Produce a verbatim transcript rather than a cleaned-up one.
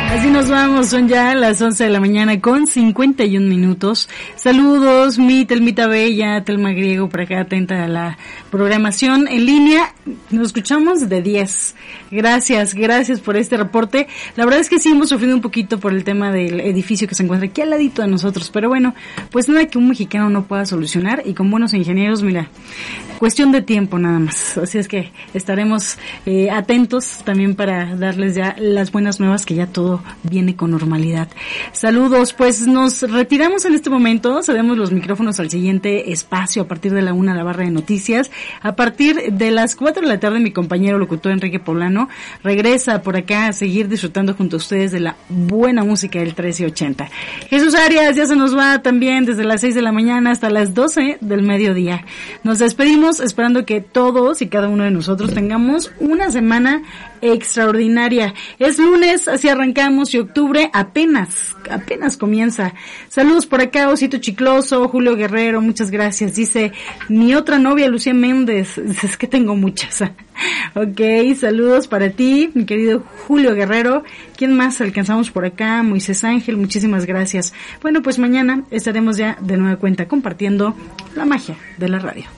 Así nos vamos, son ya las once de la mañana con cincuenta y un minutos. Saludos, mi Telmita Bella, Telma Griego, por acá atenta a la programación en línea. Nos escuchamos de diez. Gracias, gracias por este reporte. La verdad es que sí hemos sufrido un poquito por el tema del edificio que se encuentra aquí al ladito de nosotros, pero bueno, pues nada que un mexicano no pueda solucionar, y con buenos ingenieros, mira, cuestión de tiempo nada más. Así es que estaremos eh, atentos también para darles ya las buenas nuevas, que ya todo viene con normalidad. Saludos, pues nos retiramos en este momento, cedemos los micrófonos al siguiente espacio a partir de la una, la barra de noticias. A partir de las cuatro de la tarde, mi compañero locutor Enrique Poblano regresa por acá a seguir disfrutando junto a ustedes de la buena música del trece ochenta. Jesús Arias ya se nos va también desde las seis de la mañana hasta las doce del mediodía. Nos despedimos esperando que todos y cada uno de nosotros tengamos una semana extraordinaria. Es lunes, así arrancamos, y octubre apenas, apenas comienza. Saludos por acá, Osito Chicloso, Julio Guerrero, muchas gracias. Dice, mi otra novia, Lucía Méndez. Es que tengo muchas. Ok, saludos para ti, mi querido Julio Guerrero. ¿Quién más alcanzamos por acá? Moisés Ángel, muchísimas gracias. Bueno, pues mañana estaremos ya de nueva cuenta compartiendo la magia de la radio.